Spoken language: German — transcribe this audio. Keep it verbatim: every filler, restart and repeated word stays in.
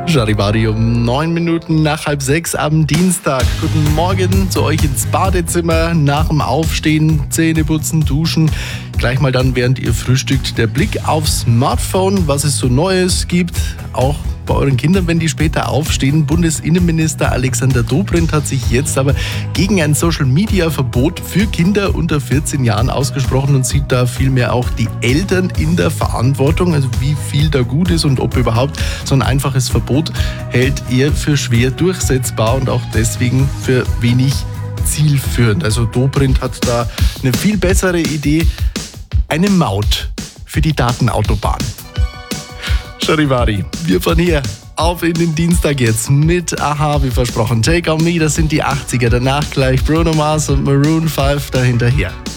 Charivari um neun Minuten nach halb sechs am Dienstag. Guten Morgen zu euch ins Badezimmer. Nach dem Aufstehen, Zähne putzen, duschen. Gleich mal dann, während ihr frühstückt, der Blick aufs Smartphone, was es so Neues gibt. Auch bei euren Kindern, wenn die später aufstehen. Bundesinnenminister Alexander Dobrindt hat sich jetzt aber gegen ein Social-Media-Verbot für Kinder unter vierzehn Jahren ausgesprochen und sieht da vielmehr auch die Eltern in der Verantwortung. Also wie viel da gut ist und ob überhaupt so ein einfaches Verbot hält er für schwer durchsetzbar und auch deswegen für wenig zielführend. Also Dobrindt hat da eine viel bessere Idee. Eine Maut für die Datenautobahn. Charivari, wir fahren hier auf in den Dienstag jetzt mit Aha, wie versprochen. Take on Me, das sind die achtziger. Danach gleich Bruno Mars und Maroon fünf dahinterher.